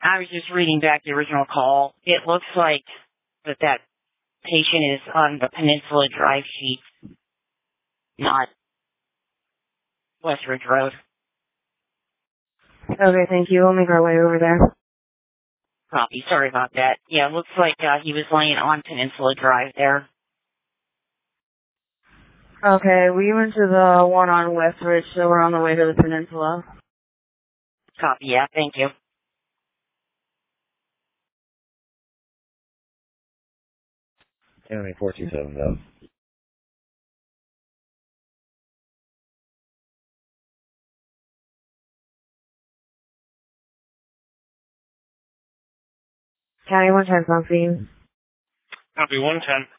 I was just reading back the original call. It looks like that patient is on the Peninsula Drive sheet, not Westridge Road. Okay, thank you. We'll make our way over there. Copy. Sorry about that. Yeah, it looks like he was laying on Peninsula Drive there. Okay, we went to the one on Westridge, so we're on the way to the Peninsula. Copy, yeah, thank you. County 427, though. County 110, Bumpy. Copy 110.